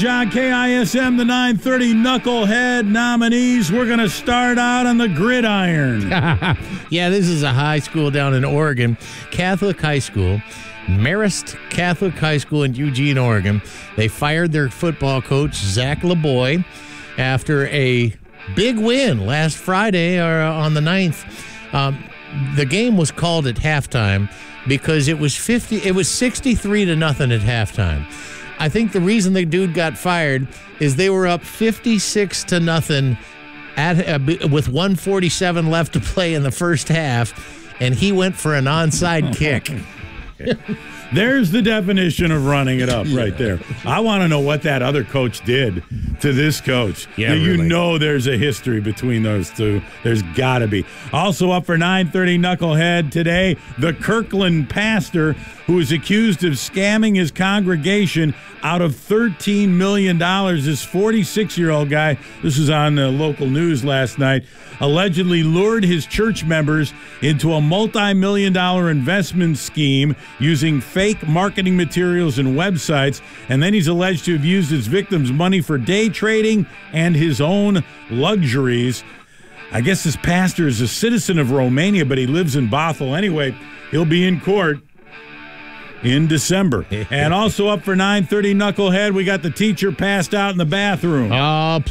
coverage on KISM, the 930 Knucklehead nominees. We're going to start out on the gridiron. Yeah, this is a high school down in Oregon, Catholic high school, Marist Catholic High School in Eugene, Oregon. They fired their football coach, Zach LeBoy, after a big win last Friday on the 9th. The game was called at halftime because it was 63-0 at halftime. I think the reason the dude got fired is they were up 56-0 with 1:47 left to play in the first half, and he went for an onside kick. There's the definition of running it up right there. I want to know what that other coach did to this coach. Yeah, you really. know there's a history between those two. There's got to be. Also up for 930 Knucklehead today, the Kirkland pastor who is accused of scamming his congregation out of $13 million. This 46-year-old guy, this was on the local news last night, allegedly lured his church members into a multi-million-dollar investment scheme using fake marketing materials and websites, and then he's alleged to have used his victims' money for day trading and his own luxuries. I guess this pastor is a citizen of Romania, but he lives in Bothell. Anyway, he'll be in court in December. And also up for 930 Knucklehead, we got the teacher passed out in the bathroom. Oh,